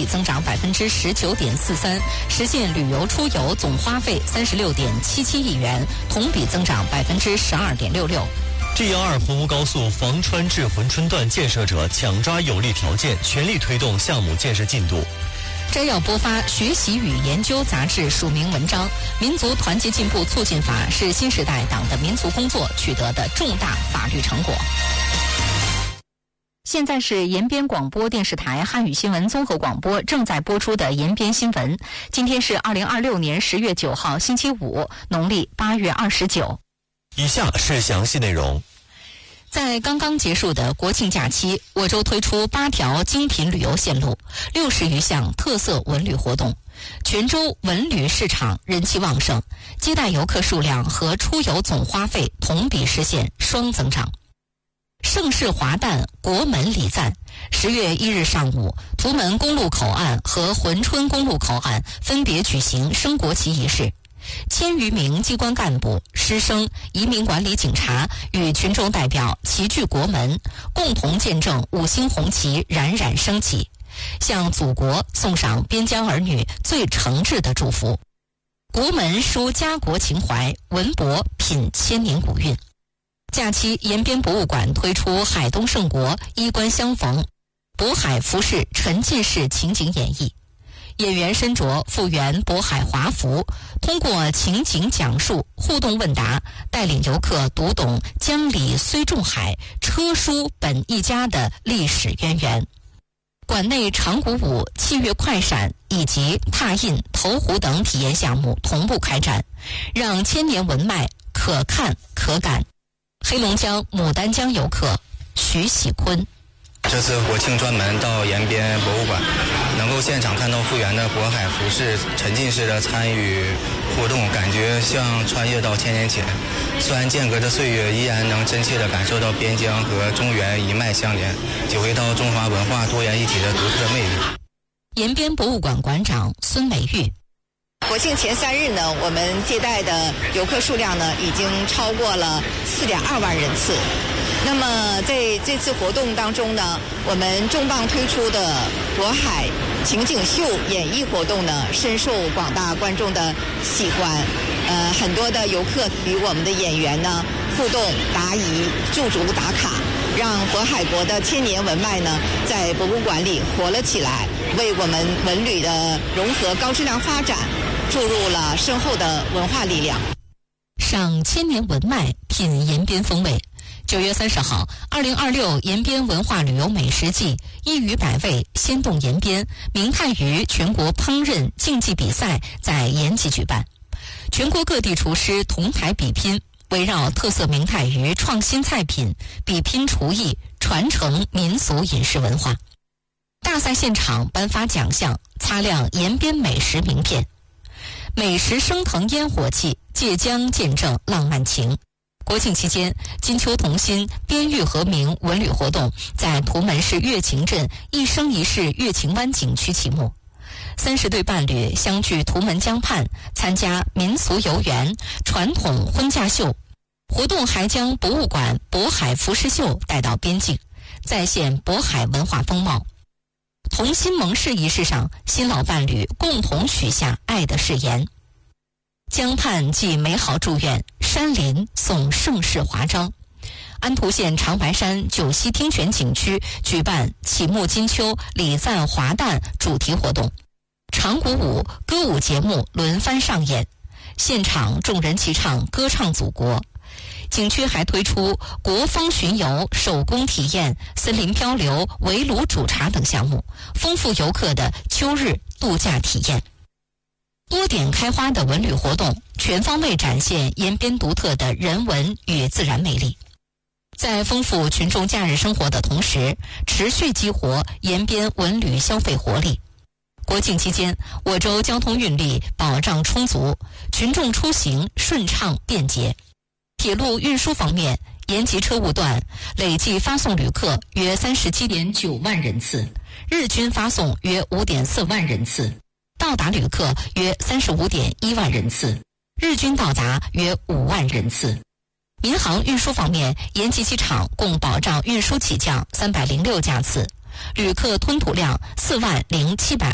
增长19.43%，实现旅游出游总花费36.77亿元，同比增长12.66%。 GR 洪吴高速房川至珲春段建设者抢抓有利条件，全力推动项目建设进度。 摘要播发《学习与研究》杂志署名文章：民族团结进步促进法是新时代党的民族工作取得的重大法律成果。现在是延边广播电视台汉语新闻综合广播正在播出的延边新闻。今天是2026年10月9号星期五，农历8月29。 以下是详细内容。 在刚刚结束的国庆假期，我州推出8条精品旅游线路，60余项特色文旅活动，泉州文旅市场人气旺盛，接待游客数量和出游总花费同比实现双增长。盛世华诞，国门礼赞。10月1日上午，图门公路口岸和珲春公路口岸分别举行升国旗仪式。1000余名机关干部、师生、移民管理警察与群众代表齐聚国门，共同见证5星红旗冉冉升起，向祖国送上边疆儿女最诚挚的祝福。国门抒家国情怀，文博品千年古韵。假期，延边博物馆推出海东胜国衣冠相逢，渤海服饰沉浸式情景演绎。演员身着复原渤海华服，通过情景讲述、互动问答，带领游客读懂江里虽重海，车书本一家的历史渊源。馆内长鼓舞、器乐快闪以及拓印、投壶等体验项目同步开展，让千年文脉可看可感。黑龙江牡丹江游客徐喜坤。 这次国庆专门到延边博物馆，能够现场看到复原的渤海服饰，沉浸式的参与互动，感觉像穿越到1000年前。虽然间隔的岁月，依然能真切地感受到边疆和中原一脉相连，体会到中华文化多元一体的独特魅力。 延边博物馆馆长孙美玉。 国庆前3日呢，我们接待的游客数量呢，已经超过了4.2万人次。那么在这次活动当中呢，我们重磅推出的渤海情景秀演绎活动呢，深受广大观众的喜欢。很多的游客与我们的演员呢互动答疑、驻足打卡，让渤海国的千年文脉呢在博物馆里活了起来，为我们文旅的融合高质量发展注入了深厚的文化力量。 赏千年文脉，品延边风味。9月30号，2026延边文化旅游美食季一鱼百味，鲜动延边明太鱼全国烹饪竞技比赛在延吉举办，全国各地厨师同台比拼，围绕特色明太鱼创新菜品比拼厨艺，传承民俗饮食文化。大赛现场颁发奖项，擦亮延边美食名片。美食升腾烟火气，借江见证浪漫情。国庆期间，金秋同心边域和鸣文旅活动在图门市乐晴镇一生一世乐晴湾景区启幕。30对伴侣相聚图门江畔，参加民俗游园、传统婚嫁秀。活动还将博物馆渤海服饰秀带到边境，再现渤海文化风貌。同心盟誓仪式上，新老伴侣共同许下爱的誓言。江畔寄美好祝愿，山林送盛世华章。安图县长白山九溪听泉景区举办启幕金秋礼赞华诞主题活动，长鼓舞、歌舞节目轮番上演，现场众人齐唱歌唱祖国。景区还推出国风巡游、手工体验、森林漂流、围炉煮茶等项目，丰富游客的秋日度假体验。多点开花的文旅活动，全方位展现延边独特的人文与自然魅力。在丰富群众假日生活的同时，持续激活延边文旅消费活力。国庆期间，我州交通运力保障充足，群众出行顺畅便捷。铁路运输方面，延吉车务段累计发送旅客约37.9万人次，日均发送约5.4万人次，到达旅客约35.1万人次，日均到达约5万人次。民航运输方面，延吉机场共保障运输起降306架次，旅客吞吐量40720